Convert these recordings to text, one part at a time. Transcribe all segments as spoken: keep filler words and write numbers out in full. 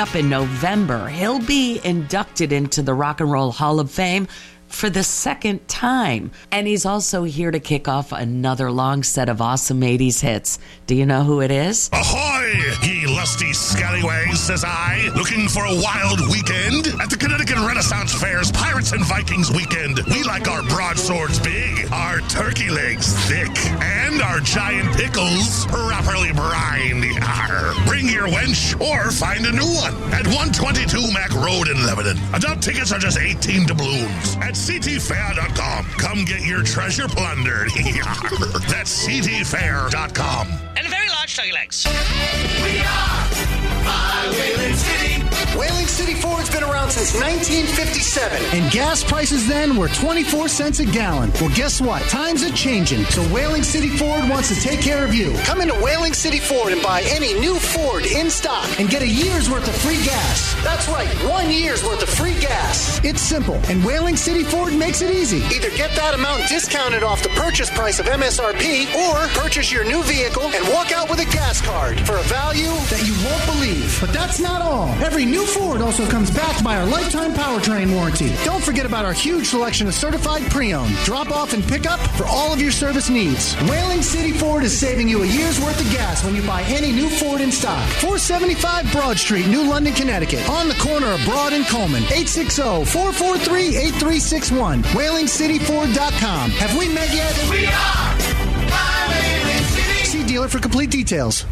up in November, he'll be inducted into the Rock and Roll Hall of Fame for the second time. And he's also here to kick off another long set of awesome eighties hits. Do you know who it is? Ahoy, ye lusty scallywags, says I. Looking for a wild weekend? At the Connecticut Renaissance Fair's Pirates and Vikings weekend, we like our broadswords big, our turkey legs thick, and our giant pickles properly brined. Arr. Bring your wench or find a new one at one twenty-two Mac Road in Lebanon. Adult tickets are just eighteen doubloons at c t fair dot com. Come get your treasure plundered. That's c t fair dot com. And a very large turkey legs. We are by Whaling City. Whaling City Ford's been around since nineteen fifty-seven. And gas prices then were twenty-four cents a gallon. Well, guess what? Times are changing, so Whaling City Ford wants to take care of you. Come into Whaling City Ford and buy any new Ford in stock and get a year's worth of free gas. That's right, one year's worth of free gas. It's simple, and Whaling City Ford makes it easy. Either get that amount discounted off the purchase price of M S R P or purchase your new vehicle and walk out with a gas card for a value that you won't believe. But that's not all. Every new Ford also comes backed by our lifetime powertrain warranty. Don't forget about our huge selection of certified pre-owned, drop-off and pick-up for all of your service needs. Whaling City Ford is saving you a year's worth of gas when you buy any new Ford in stock. four seventy-five Broad Street, New London, Connecticut. On the corner of Broad and Coleman. eight six zero, four four three, eight three six one. whaling city ford dot com. Have we met yet? We are by Whaling City. See dealer for complete details.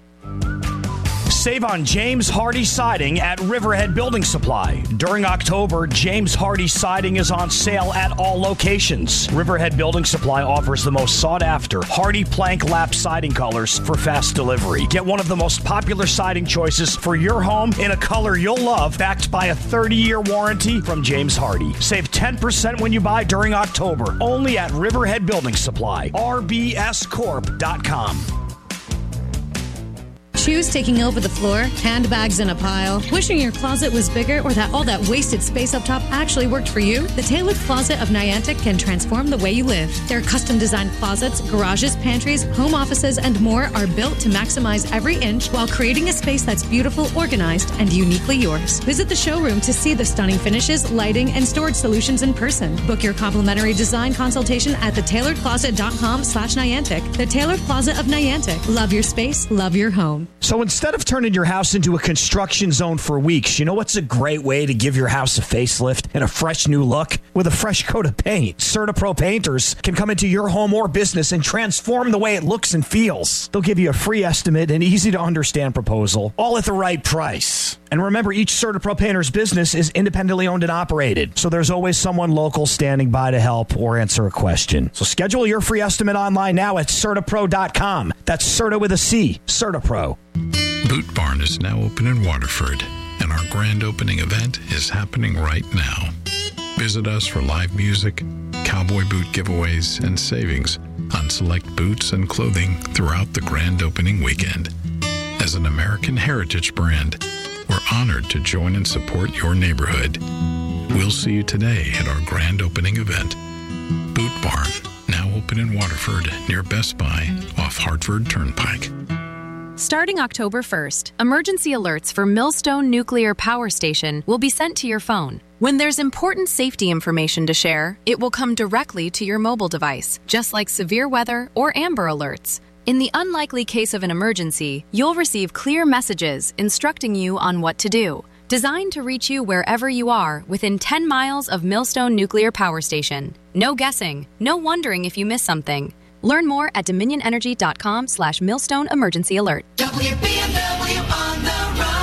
Save on James Hardy Siding at Riverhead Building Supply. During October, James Hardy Siding is on sale at all locations. Riverhead Building Supply offers the most sought-after Hardy Plank Lap siding colors for fast delivery. Get one of the most popular siding choices for your home in a color you'll love, backed by a thirty-year warranty from James Hardy. Save ten percent when you buy during October, only at Riverhead Building Supply. r b s corp dot com. Shoes taking over the floor, handbags in a pile, wishing your closet was bigger or that all that wasted space up top actually worked for you? The Tailored Closet of Niantic can transform the way you live. Their custom-designed closets, garages, pantries, home offices, and more are built to maximize every inch while creating a space that's beautiful, organized, and uniquely yours. Visit the showroom to see the stunning finishes, lighting, and storage solutions in person. Book your complimentary design consultation at the tailored closet dot com slash Niantic. The Tailored Closet of Niantic. Love your space, love your home. So instead of turning your house into a construction zone for weeks, you know what's a great way to give your house a facelift and a fresh new look? With a fresh coat of paint. CertaPro painters can come into your home or business and transform the way it looks and feels. They'll give you a free estimate and easy-to-understand proposal, all at the right price. And remember, each CertaPro painter's business is independently owned and operated, so there's always someone local standing by to help or answer a question. So schedule your free estimate online now at Certa Pro dot com. That's Certa with a C, CertaPro. Boot Barn is now open in Waterford, and our grand opening event is happening right now. Visit us for live music, cowboy boot giveaways, and savings on select boots and clothing throughout the grand opening weekend. As an American heritage brand, we're honored to join and support your neighborhood. We'll see you today at our grand opening event. Boot Barn, now open in Waterford near Best Buy off Hartford Turnpike. Starting October first, emergency alerts for Millstone Nuclear Power Station will be sent to your phone. When there's important safety information to share, it will come directly to your mobile device, just like severe weather or Amber Alerts. In the unlikely case of an emergency, you'll receive clear messages instructing you on what to do, designed to reach you wherever you are within ten miles of Millstone Nuclear Power Station. No guessing, no wondering if you missed something. Learn more at dominionenergy.com slash Millstone Emergency Alert. W B M W on the road.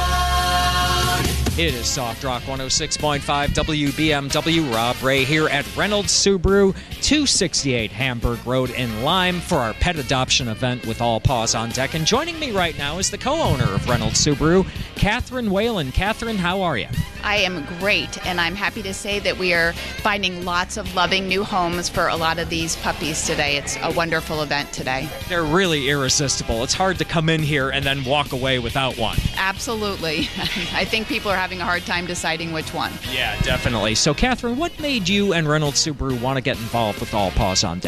It is Soft Rock one oh six point five W B M W. Rob Ray here at Reynolds Subaru, two sixty-eight Hamburg Road in Lyme for our pet adoption event with All Paws on Deck. And joining me right now is the co-owner of Reynolds Subaru, Catherine Whalen. Catherine, how are you? I am great, and I'm happy to say that we are finding lots of loving new homes for a lot of these puppies today. It's a wonderful event today. They're really irresistible. It's hard to come in here and then walk away without one. Absolutely. I think people are having a hard time deciding which one. Yeah, definitely. So, Catherine, what made you and Reynolds Subaru want to get involved with All Paws on Deck?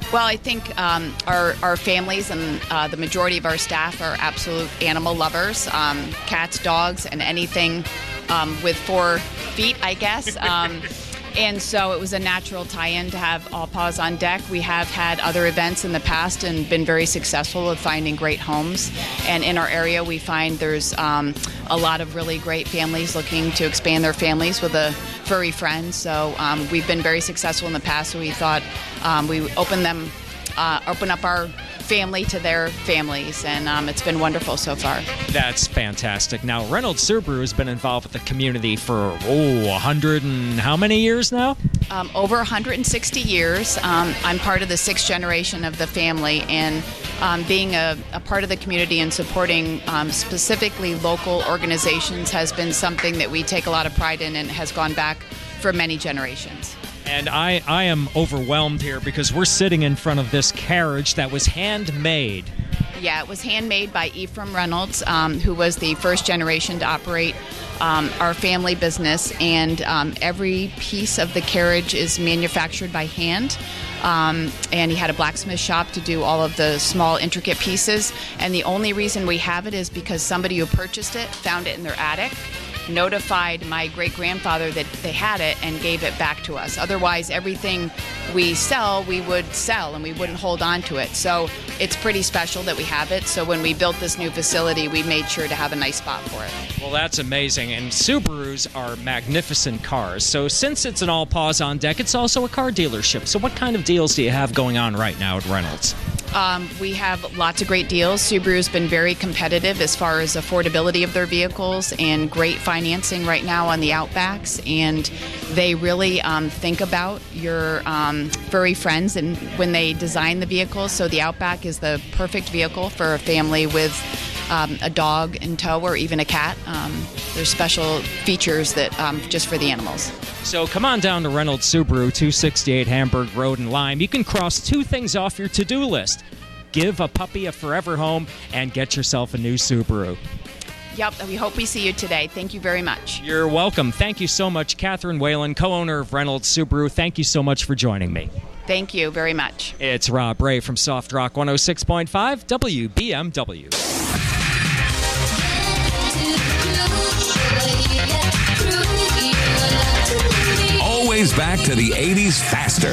Well, I think um, our, our families and uh, the majority of our staff are absolute animal lovers. Um, cats, dogs, and anything um, with four feet, I guess. Um, and so it was a natural tie-in to have All Paws on Deck. We have had other events in the past and been very successful with finding great homes. And in our area, we find there's um, a lot of really great families looking to expand their families with a furry friend. So um, we've been very successful in the past. So we thought um, we open them, uh, open up our family to their families, and um, it's been wonderful so far. That's fantastic. Now, Reynolds Subaru has been involved with the community for, oh, one hundred and how many years now? Um, over one hundred sixty years. Um, I'm part of the sixth generation of the family, and um, being a, a part of the community and supporting um, specifically local organizations has been something that we take a lot of pride in and has gone back for many generations. And I, I am overwhelmed here because we're sitting in front of this carriage that was handmade. Yeah, it was handmade by Ephraim Reynolds, um, who was the first generation to operate um, our family business. And um, every piece of the carriage is manufactured by hand. Um, and he had a blacksmith shop to do all of the small, intricate pieces. And the only reason we have it is because somebody who purchased it found it in their attic, notified my great-grandfather that they had it, and gave it back to us. Otherwise, everything we sell, we would sell, and we wouldn't hold on to it. So it's pretty special that we have it. So when we built this new facility, we made sure to have a nice spot for it. Well, that's amazing. And Subarus are magnificent cars. So since it's an All Paws on Deck, it's also a car dealership. So what kind of deals do you have going on right now at Reynolds? Um, we have lots of great deals. Subaru's been very competitive as far as affordability of their vehicles and great financing right now on the Outbacks. And they really um, think about your um, furry friends and when they design the vehicles. So the Outback is the perfect vehicle for a family with um, a dog in tow or even a cat. Um, there's special features that um, just for the animals. So come on down to Reynolds Subaru, two sixty-eight Hamburg Road in Lyme. You can cross two things off your to-do list. Give a puppy a forever home and get yourself a new Subaru. Yep, we hope we see you today. Thank you very much. You're welcome. Thank you so much, Catherine Whalen, co-owner of Reynolds Subaru. Thank you so much for joining me. Thank you very much. It's Rob Ray from Soft Rock one oh six point five W B M W. Always back to the eighties faster.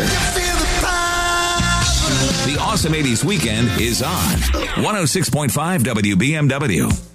The Awesome eighties Weekend is on one oh six point five W B M W.